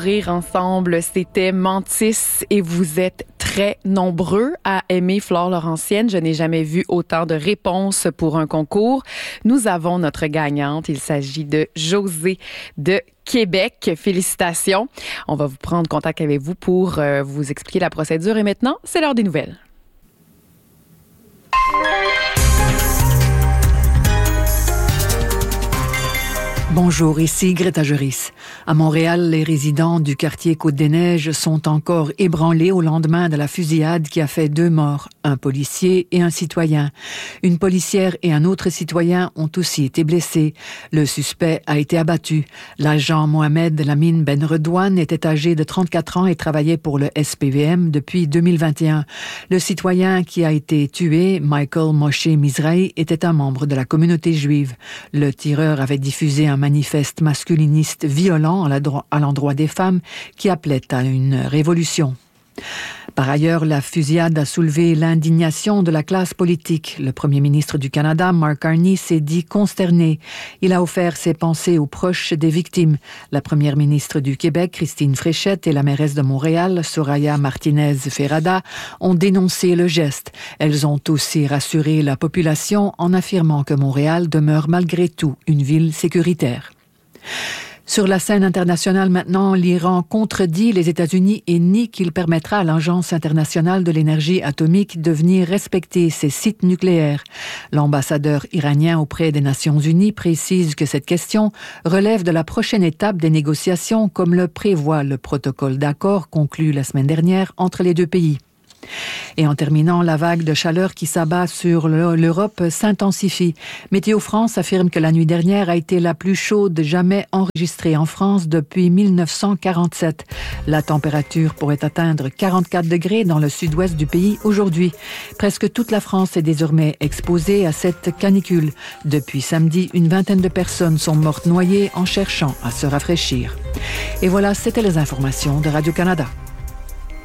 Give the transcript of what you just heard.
Rire ensemble, c'était Mantis et vous êtes très nombreux à aimer Flore Laurentienne. Je n'ai jamais vu autant de réponses pour un concours. Nous avons notre gagnante. Il s'agit de Josée de Québec. Félicitations. On va vous prendre contact avec vous pour vous expliquer la procédure. Et maintenant, c'est l'heure des nouvelles. Bonjour, ici Greta Juris. À Montréal, les résidents du quartier Côte-des-Neiges sont encore ébranlés au lendemain de la fusillade qui a fait 2 morts, un policier et un citoyen. Une policière et un autre citoyen ont aussi été blessés. Le suspect a été abattu. L'agent Mohamed Lamine Ben Redouane était âgé de 34 ans et travaillait pour le SPVM depuis 2021. Le citoyen qui a été tué, Michael Moshe Mizrahi, était un membre de la communauté juive. Le tireur avait diffusé un manifeste masculiniste violent à l'endroit des femmes qui appelait à une révolution. Par ailleurs, la fusillade a soulevé l'indignation de la classe politique. Le premier ministre du Canada, Mark Carney, s'est dit consterné. Il a offert ses pensées aux proches des victimes. La première ministre du Québec, Christine Fréchette, et la mairesse de Montréal, Soraya Martinez-Ferrada, ont dénoncé le geste. Elles ont aussi rassuré la population en affirmant que Montréal demeure malgré tout une ville sécuritaire. Sur la scène internationale maintenant, l'Iran contredit les États-Unis et nie qu'il permettra à l'Agence internationale de l'énergie atomique de venir respecter ses sites nucléaires. L'ambassadeur iranien auprès des Nations unies précise que cette question relève de la prochaine étape des négociations, comme le prévoit le protocole d'accord conclu la semaine dernière entre les deux pays. Et en terminant, la vague de chaleur qui s'abat sur l'Europe s'intensifie. Météo France affirme que la nuit dernière a été la plus chaude jamais enregistrée en France depuis 1947. La température pourrait atteindre 44 degrés dans le sud-ouest du pays aujourd'hui. Presque toute la France est désormais exposée à cette canicule. Depuis samedi, une vingtaine de personnes sont mortes noyées en cherchant à se rafraîchir. Et voilà, c'était les informations de Radio-Canada.